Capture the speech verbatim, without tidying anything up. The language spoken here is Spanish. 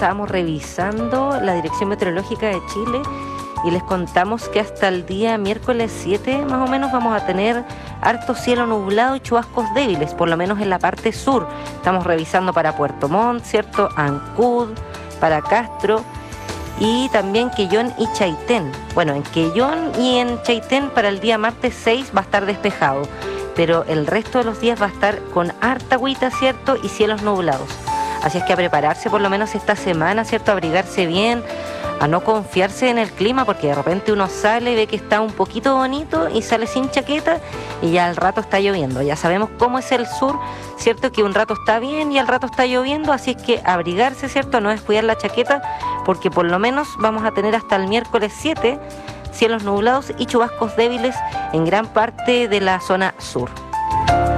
estábamos revisando la Dirección Meteorológica de Chile y les contamos que hasta el día miércoles siete más o menos vamos a tener harto cielo nublado y chubascos débiles, por lo menos en la parte sur. Estamos revisando para Puerto Montt, ¿cierto? Ancud, para Castro y también Quellón y Chaitén. Bueno, en Quellón y en Chaitén para el día martes seis va a estar despejado, pero el resto de los días va a estar con harta agüita, ¿cierto? Y cielos nublados. Así es que a prepararse por lo menos esta semana, ¿cierto? A abrigarse bien, a no confiarse en el clima, porque de repente uno sale y ve que está un poquito bonito y sale sin chaqueta y ya al rato está lloviendo. Ya sabemos cómo es el sur, ¿cierto? Que un rato está bien y al rato está lloviendo, así es que abrigarse, ¿cierto? No descuidar la chaqueta, porque por lo menos vamos a tener hasta el miércoles siete cielos nublados y chubascos débiles en gran parte de la zona sur.